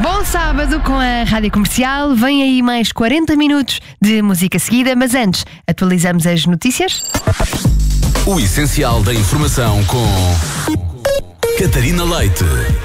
Bom sábado com a Rádio Comercial. Vem aí mais 40 minutos de música seguida, mas antes atualizamos as notícias. O essencial da informação com Catarina Leite.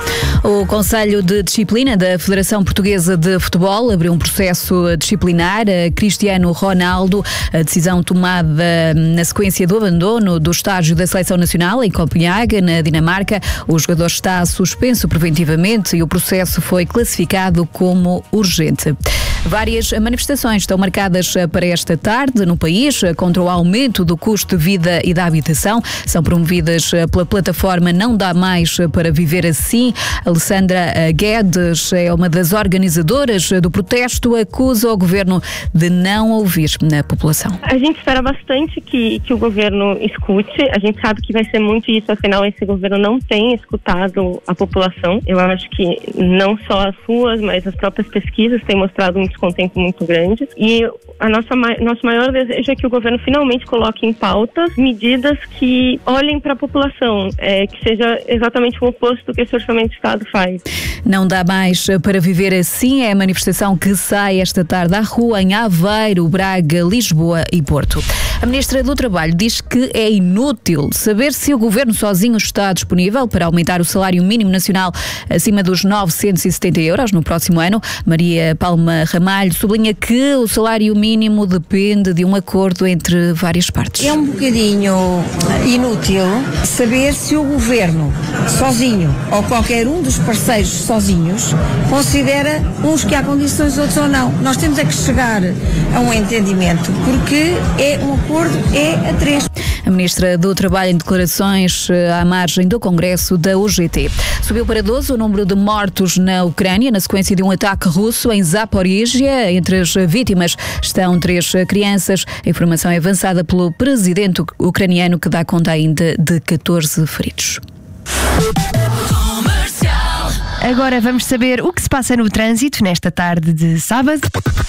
O Conselho de Disciplina da Federação Portuguesa de Futebol abriu um processo disciplinar a Cristiano Ronaldo. A decisão tomada na sequência do abandono do estágio da Seleção Nacional em Copenhague, na Dinamarca. O jogador está suspenso preventivamente e o processo foi classificado como urgente. Várias manifestações estão marcadas para esta tarde no país contra o aumento do custo de vida e da habitação. São promovidas pela plataforma Não Dá Mais para Viver Assim. Alessandra Guedes é uma das organizadoras do protesto, acusa o governo de não ouvir a população. A gente espera bastante que o governo escute. A gente sabe que vai ser muito isso, afinal esse governo não tem escutado a população. Eu acho que não só as ruas, mas as próprias pesquisas têm mostrado um descontento muito grande. E nosso maior desejo é que o governo finalmente coloque em pauta medidas que olhem para a população, que seja exatamente o oposto do que esse orçamento do Estado faz. Não dá mais para viver assim é a manifestação que sai esta tarde à rua em Aveiro, Braga, Lisboa e Porto. A Ministra do Trabalho diz que é inútil saber se o Governo sozinho está disponível para aumentar o salário mínimo nacional acima dos 970 euros no próximo ano. Maria Palma Ramalho sublinha que o salário mínimo depende de um acordo entre várias partes. É um bocadinho inútil saber se o Governo sozinho ou qualquer um dos parceiros sozinhos considera uns que há condições, outros ou não. Nós temos é que chegar a um entendimento, porque é um acordo, é a três. A Ministra do Trabalho em declarações à margem do Congresso da UGT. Subiu para 12 o número de mortos na Ucrânia na sequência de um ataque russo em Zaporizhia. Entre as vítimas estão 3 crianças. A informação é avançada pelo presidente ucraniano, que dá conta ainda de 14 feridos. Agora vamos saber o que se passa no trânsito nesta tarde de sábado.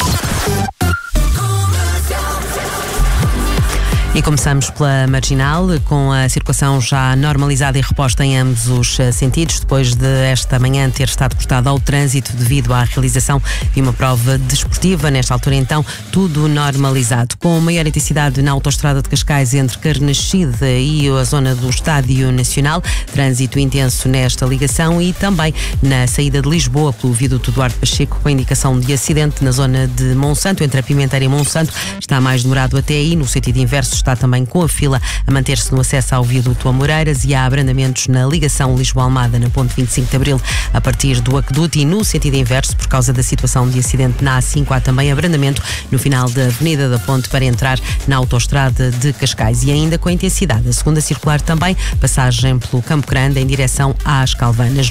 E começamos pela Marginal, com a circulação já normalizada e reposta em ambos os sentidos, depois de esta manhã ter estado cortada ao trânsito devido à realização de uma prova desportiva. Nesta altura, então, tudo normalizado. Com maior intensidade na autoestrada de Cascais entre Carnaxide e a zona do Estádio Nacional, trânsito intenso nesta ligação, e também na saída de Lisboa pelo viaduto Duarte Pacheco, com a indicação de acidente na zona de Monsanto, entre a Pimenteira e Monsanto. Está mais demorado até aí, no sentido inverso está também com a fila a manter-se no acesso ao viaduto Amoreiras, e há abrandamentos na ligação Lisboa-Almada, na ponte 25 de Abril, a partir do aqueduto, e no sentido inverso, por causa da situação de acidente na A5, há também abrandamento no final da Avenida da Ponte para entrar na autoestrada de Cascais. E ainda com intensidade a segunda circular também, passagem pelo Campo Grande em direção às Calvanas.